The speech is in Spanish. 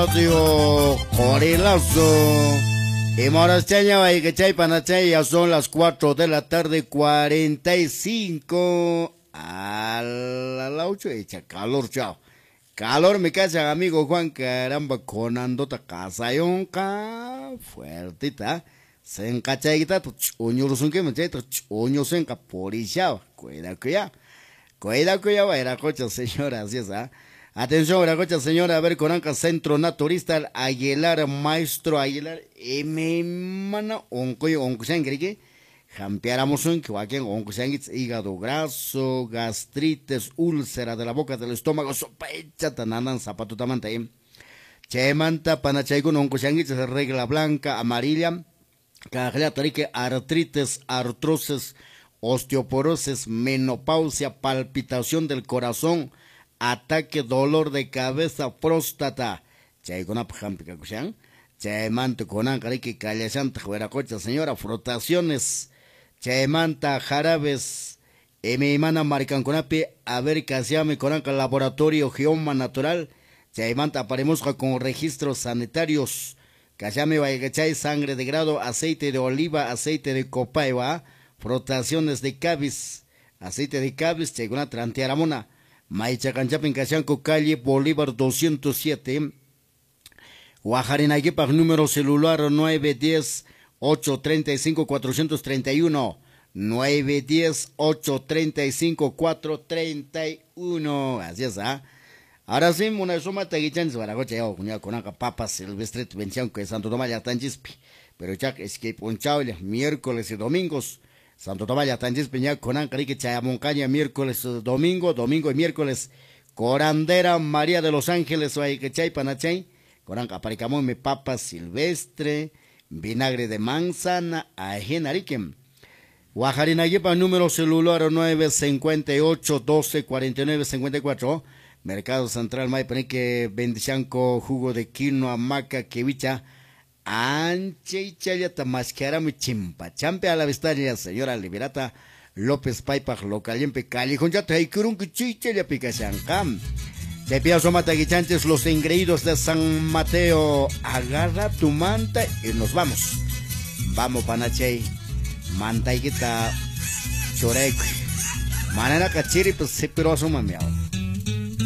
Radio Corilazo. Y Morasteña, que chay panachay, ya son las 4 de la tarde, 45. A la 8 echa calor, chao. Calor me casa, amigo Juan, caramba, con andota casa yonca, fuertita. Se encachayita, uñurusun que me chay, uñurusun que policía, cuida que ya va a cocha, señora, así es, ¿ah? Atención, la cocha, señora, a ver, Conanca, Centro Naturista, Aguilar, Maestro Aguilar, me mana, oncusangue, jampeáramos un que aquí hígado graso, gastritis, úlcera de la boca del estómago, sopecha, tananan, zapato tamanta, chemanta, panachaigun, oncusangue, regla blanca, amarilla, cajela, tarique, artritis, artrosis, osteoporosis, menopausia, palpitación del corazón, ataque, dolor de cabeza, próstata. Chayguna pajampica kushan. Chaymanta conan cariki callasanta jueracocha, señora, frotaciones. Chaymanta jarabes. Mi mana maricanconapi, a ver que hacíame conanca laboratorio geoma natural. Chaymanta aparemusca con registros sanitarios. Cachame vaigachay, sangre de grado, aceite de oliva, aceite de copaiba, frotaciones de cabis, aceite de cabis, chayguna trantiaramona. Maicha Canchapin Cachanco, calle Bolívar 207. Guajarinaguipa, número celular 910-835-431. 910-835-431. Así es, ¿ah? Ahora sí, una suma taguichan, se van a coche, con una papas silvestre, vencian que Santo Tomás ya tan chispi. Pero ya es que ponchable, miércoles y domingos. Santo Tomás ya tan chispi, ya con Ancarique Chayamoncaña, miércoles, domingo y miércoles. Corandera, María de los Ángeles, Oaikechay, Panachay. Con Ancaparicamón, mi papa silvestre, vinagre de manzana, ajenariquem. Guajarinaguipa, número celular 958-12-49-54. Mercado Central, Maipanique, Bendichanco, jugo de quinoa, maca, quevicha, anche y chaya, tamasquera, mi chimpa, champe a la vestaria, señora Liberata López Paipaj, localiempe, callejón, ya te hay curun que chichaya, picachancam. Te piazo mataguichantes, los engreídos de San Mateo, agarra tu manta y nos vamos. Vamos, panachay, manta y guita, chorek, manana cachiri, pues se pero asoma miau.